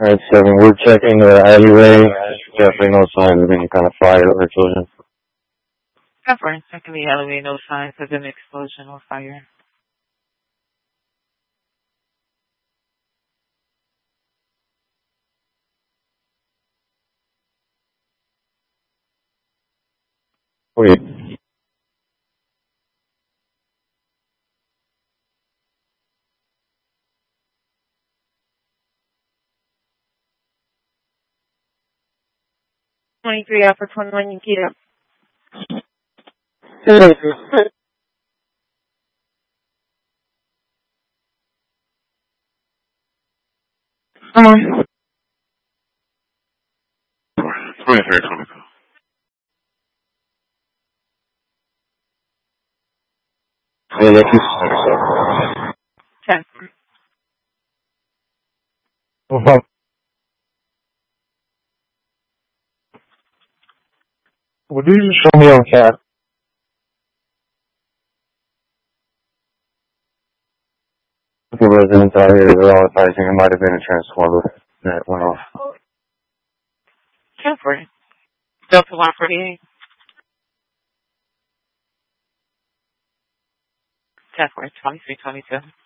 Alright, 7, we're checking the alleyway. Definitely no signs of any kind of fire or explosion. Confirm, checking the alleyway, no signs of an explosion or fire. Wait. Twenty-three Alpha 21, you get up. Come on. 23, 22. Yeah, that's you. Check. Would you just show me on cat? The residents out here, they're all advising it might have been a transformer that went off. Confirm. Delta 148. Confirm, 2322.